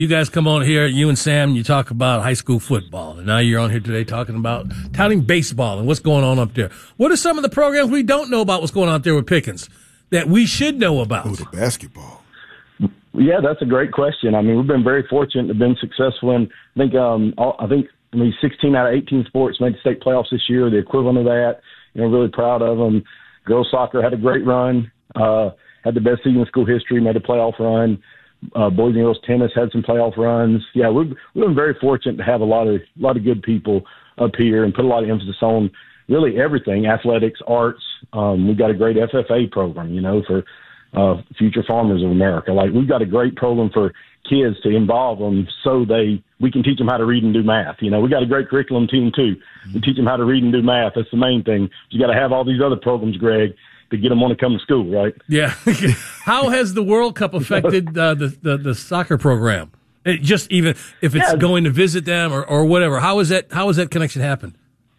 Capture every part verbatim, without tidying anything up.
You guys come on here, you and Sam, you talk about high school football. And now you're on here today talking about touting baseball and what's going on up there. What are some of the programs we don't know about what's going on up there with Pickens that we should know about? Oh, the basketball. Yeah, that's a great question. I mean, we've been very fortunate to have been successful in, I think, um, all, I think, I mean, sixteen out of eighteen sports made the state playoffs this year, the equivalent of that. You know, really proud of them. Girls soccer had a great run, uh, had the best season in school history, made a playoff run. Uh, boys and girls tennis had some playoff runs. Yeah, we've, we've been very fortunate to have a lot of a lot of good people up here and put a lot of emphasis on really everything, athletics, arts. Um, we've got a great F F A program, you know, for uh, future farmers of America. Like, we've got a great program for kids to involve them so they we can teach them how to read and do math. You know, we got a great curriculum team, too. We teach them how to read and do math. That's the main thing. You got to have all these other programs, Greg, to get them want to come to school, right? Yeah. How has the World Cup affected uh, the, the the soccer program? It just even if it's yeah. going to visit them or, or whatever. How is that? How has that connection happened?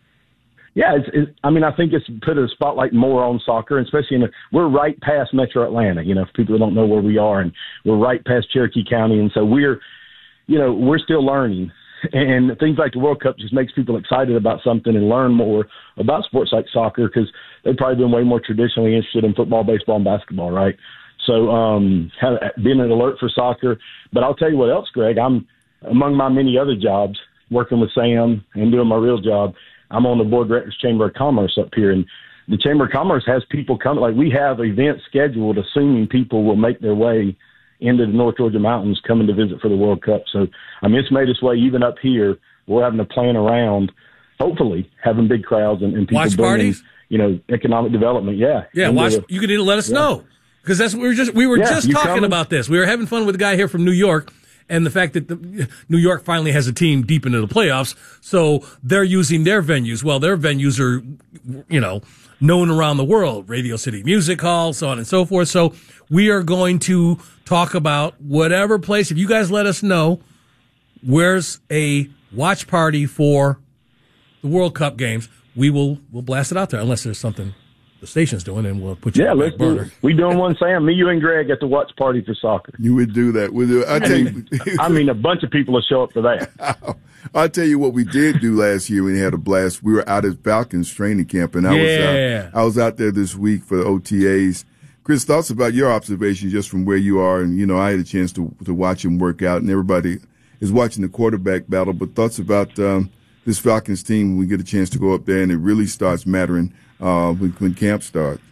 Yeah, it's, it's, I mean, I think it's put a spotlight more on soccer, especially in a, we're right past Metro Atlanta. You know, for people that don't know where we are, and we're right past Cherokee County, and so we're, you know, we're still learning. And things like the World Cup just makes people excited about something and learn more about sports like soccer, because they've probably been way more traditionally interested in football, baseball, and basketball, right? So um, have, being an alert for soccer. But I'll tell you what else, Greg. I'm, among my many other jobs, working with Sam and doing my real job, I'm on the board of directors Chamber of Commerce up here. And the Chamber of Commerce has people coming. Like, we have events scheduled, assuming people will make their way into the North Georgia mountains coming to visit for the World Cup. So, I mean, it's made its way even up here. We're having to plan around, hopefully, having big crowds and, and people watch bringing, parties? you know, economic development. Yeah. Yeah, watch. The, you could let us yeah. know, because that's what we were just we were yeah, just talking coming? about this. We were having fun with a guy here from New York, and the fact that the, New York finally has a team deep into the playoffs, so they're using their venues. Well, their venues are, you know, known around the world, Radio City Music Hall, so on and so forth. So we are going to talk about whatever place. If you guys let us know where's a watch party for the World Cup games, we will we'll blast it out there, unless there's something the station's doing, and we'll put you yeah, on the let's back burner. do, we doing one, Sam. Me, you, and Greg at the watch party for soccer. You would do that. We'll do, I tell you, I mean, a bunch of people will show up for that. I'll tell you what we did do last year. We had a blast. We were out at Falcons training camp, and I yeah. was out, I was out there this week for the O T As. Chris, thoughts about your observations just from where you are, and you know, I had a chance to to watch him work out, and everybody is watching the quarterback battle. But thoughts about um, this Falcons team when we get a chance to go up there, and it really starts mattering uh, when, when camp starts.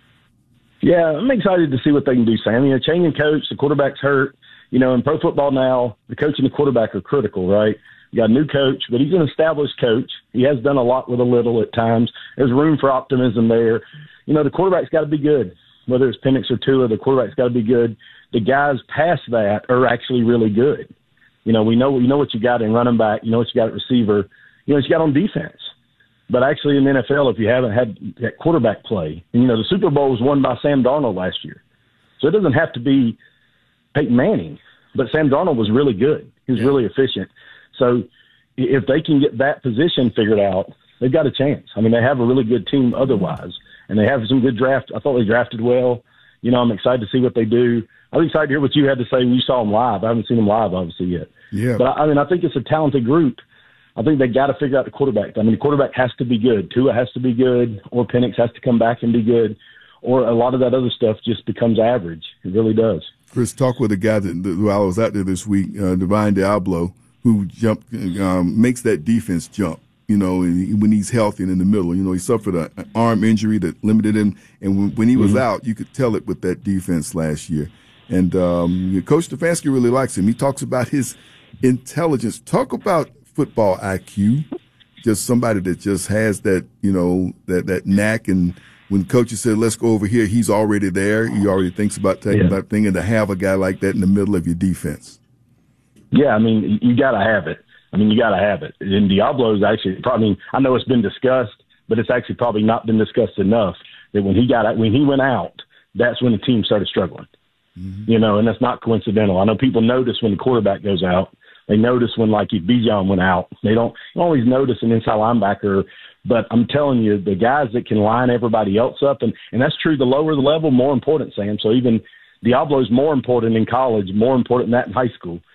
Yeah, I'm excited to see what they can do, Sam. You know, changing coach, the quarterback's hurt. You know, in pro football now, the coach and the quarterback are critical, right? You got a new coach, but he's an established coach. He has done a lot with a little at times. There's room for optimism there. You know, the quarterback's got to be good. Whether it's Penix or Tua, the quarterback's got to be good. The guys past that are actually really good. You know, we know you know what you got in running back. You know what you got at receiver. You know what you got on defense. But actually in the N F L, if you haven't had that quarterback play, and, you know, the Super Bowl was won by Sam Darnold last year. So it doesn't have to be Peyton Manning, but Sam Darnold was really good. He was yeah. really efficient. So if they can get that position figured out, they've got a chance. I mean, they have a really good team otherwise, and they have some good draft. I thought they drafted well. You know, I'm excited to see what they do. I'm excited to hear what you had to say when you saw them live. I haven't seen them live, obviously, yet. Yeah. But, I mean, I think it's a talented group. I think they got to figure out the quarterback. I mean, the quarterback has to be good. Tua has to be good, or Penix has to come back and be good, or a lot of that other stuff just becomes average. It really does. Chris, talk with a guy that, that while I was out there this week, uh, Divine Diablo, who jumped, um, makes that defense jump. You know, when he's healthy and in the middle. You know, he suffered a, an arm injury that limited him, and when, when he was mm-hmm. out, you could tell it with that defense last year. And um, Coach Stefanski really likes him. He talks about his intelligence. Talk about football I Q. Just somebody that just has that, you know, that that knack. And when coaches said, "Let's go over here," he's already there. He already thinks about taking yeah. that thing, and to have a guy like that in the middle of your defense. Yeah, I mean, you got to have it. I mean, you got to have it. And Diablo's actually probably, I mean, I know it's been discussed, but it's actually probably not been discussed enough that when he got when he went out, that's when the team started struggling. Mm-hmm. You know, and that's not coincidental. I know people notice when the quarterback goes out. They notice when, like, if Bijan went out. They don't always notice an inside linebacker. But I'm telling you, the guys that can line everybody else up, and, and that's true, the lower the level, more important, Sam. So even Diablo's more important in college, more important than that in high school.